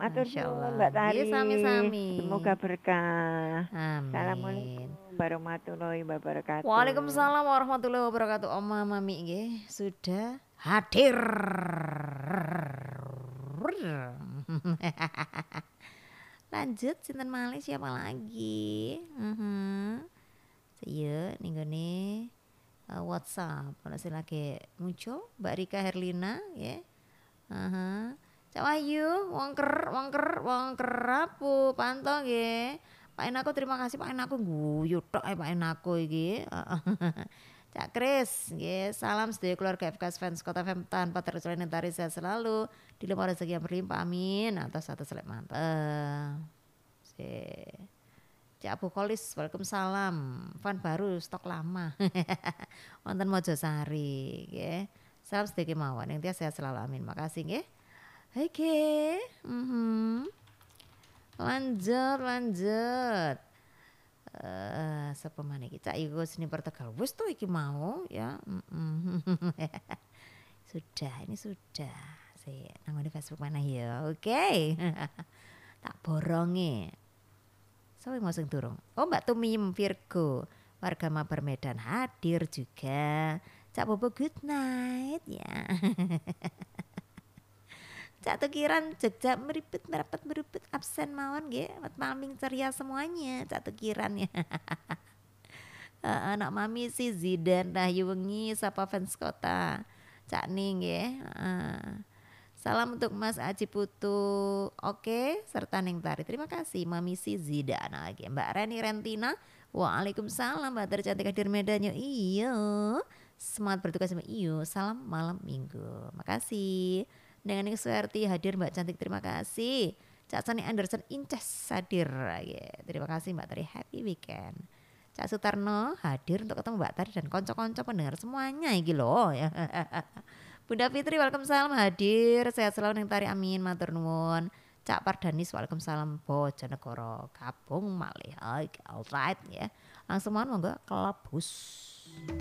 Matur Masya nuwun Allah. Mbak Nggih, Tari. sami-sami. Semoga berkah. Amin. Assalamualaikum warahmatullahi wabarakatuh. Waalaikumsalam warahmatullahi wabarakatuh. Oma Mami nggih sudah hadir. Lanjut sinten malih siapa lagi? Saya ning gone WhatsApp. Ono sing lagi muncul Mbak Rika Herlina ya. Cak Wahyu, wongker rapu panto nggih. Pak Enako terima kasih Pak Enako guyu tok Pak Enako iki. Cak Kris, nggih, salam sedaya keluarga FKS Fans Kota FM tanpa terkecuali nentari sehat selalu, dilimpah rezeki yang berlimpah amin atas satu selek mantep. Cak Abu Kholis, waalaikumsalam. Fan baru stok lama. Wonten Mojosari, nggih. Salam sedaya kemawon, yang sehat selalu amin. Makasih nggih. Oke. Lanjut. Sapa maneh iki Cak Iko sini Tegal wis to iki mau ya. Ini sudah sih nang di Facebook mana ya. Oke. Tak boronge. Sampai mau sing durung. Oh Mbak Tumim Virgo warga Mabar Medan hadir juga. Cak Bobo good night ya. Cak Tukiran Jogja merapat meripit absen mawon nggih. Malaming ceria semuanya Cak Tukiran ya. Anak mami si Zidan Rahyu Wengi sapa fans kota. Cak Ning nggih. Salam untuk Mas Aji Putu. Oke, serta Ning Tari. Terima kasih Mami si Zidan lagi. Mbak Reni Rentina. Waalaikumsalam Mbak tercantik hadir Medannya. Iya. Semangat bertugas sama iyo. Salam malam minggu. Makasih. Dengan Suherti hadir Mbak cantik terima kasih. Cak Sani Anderson Inces hadir. Terima kasih Mbak Tari happy weekend. Cak Sutarno hadir untuk ketemu Mbak Tari dan konco-konco pendengar semuanya iki loh ya. Bunda Fitri waalaikumsalam hadir. Sehat selalu Neng Tari amin matur nuwun. Cak Pardanis waalaikumsalam Bojonegoro Kabung malih. Alright ya. Langsung mohon monggo kelabus.